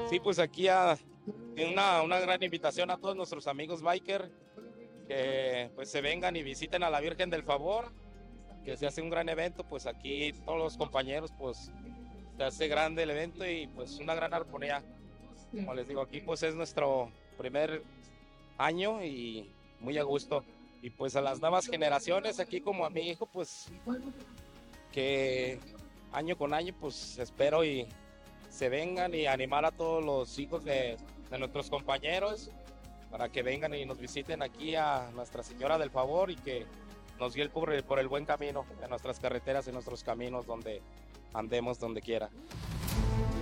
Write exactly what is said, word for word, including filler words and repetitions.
Sí, pues aquí a, una, una gran invitación a todos nuestros amigos biker que pues se vengan y visiten a la Virgen del Favor, que se hace un gran evento, pues aquí todos los compañeros, pues se hace grande el evento y pues una gran armonía. Como les digo, aquí pues es nuestro primer año y muy a gusto. Y pues a las nuevas generaciones, aquí como a mi hijo, pues que año con año, pues espero y se vengan y animar a todos los hijos de, de nuestros compañeros para que vengan y nos visiten aquí a Nuestra Señora del Favor y que nos guíe por el, por el buen camino de nuestras carreteras y nuestros caminos donde andemos donde quiera.